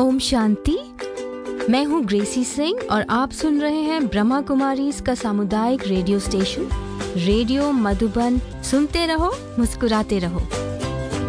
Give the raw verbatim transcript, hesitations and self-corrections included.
ओम शांति। मैं हूँ ग्रेसी सिंह और आप सुन रहे हैं ब्रह्मा कुमारीज का सामुदायिक रेडियो स्टेशन रेडियो मधुबन। सुनते रहो, मुस्कुराते रहो।